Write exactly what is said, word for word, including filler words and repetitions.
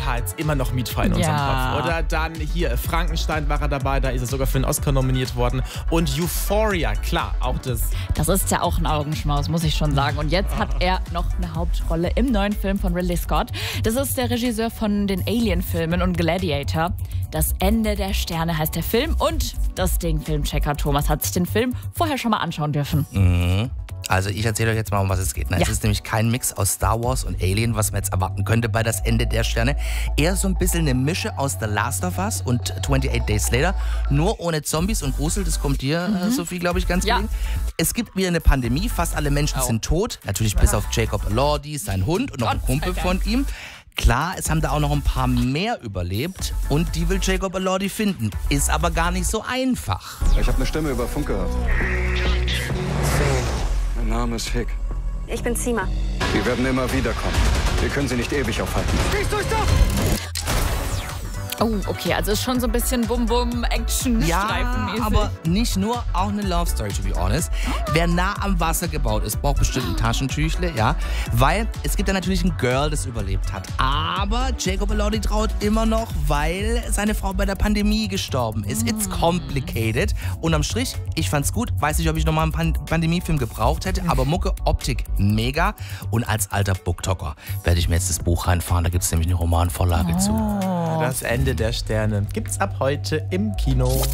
ha, jetzt immer noch mietfrei in unserem Ja. Kopf. Oder dann hier, Frankenstein war er dabei, da ist er sogar für einen Oscar nominiert worden. Und Euphoria, klar, auch das. Das ist ja auch ein Augenschmaus, muss ich schon sagen. Und jetzt hat er noch eine Hauptrolle im neuen Film von Ridley Scott. Das ist der Regisseur von den Alien-Filmen und Gladiator. Das Ende der Sterne heißt der Film. Und das Ding, Filmchecker Thomas, hat sich den Film vorher schon mal anschauen dürfen. Mhm. Also ich erzähle euch jetzt mal, um was es geht. Ne? Ja. Es ist nämlich kein Mix aus Star Wars und Alien, was man jetzt erwarten könnte bei Das Ende der Sterne. Eher so ein bisschen eine Mische aus The Last of Us und twenty-eight Days Later. Nur ohne Zombies und Grusel, das kommt dir, mhm. Sophie, glaube ich, ganz Ja. gelegen. Es gibt wieder eine Pandemie, fast alle Menschen Oh. sind tot. Natürlich bis auf Jacob Elordi, sein Hund und noch ein Gott Kumpel sei von ihm. Klar, es haben da auch noch ein paar mehr überlebt und die will Jacob Elordi finden. Ist aber gar nicht so einfach. Ich habe eine Stimme über Funk gehört. Mein Name ist Hick. Ich bin Zima. Wir werden immer wiederkommen. Wir können sie nicht ewig aufhalten. Oh, okay, also ist schon so ein bisschen Bum-Bum-Action, Ja, streifenmäßig. aber nicht nur, auch eine Love Story, to be honest. Wer nah am Wasser gebaut ist, braucht bestimmt ein Taschentüchle, ja. Weil es gibt ja natürlich ein Girl, das überlebt hat. Aber Jacob Elordi traut immer noch, weil seine Frau bei der Pandemie gestorben ist. It's complicated. Und am Strich, ich fand's gut. Weiß nicht, ob ich nochmal einen Pan Pandemiefilm gebraucht hätte, aber Mucke, Optik, mega. Und als alter Booktalker werde ich mir jetzt das Buch reinfahren. Da gibt's nämlich eine Romanvorlage zu. Das Ende der Sterne gibt's ab heute im Kino.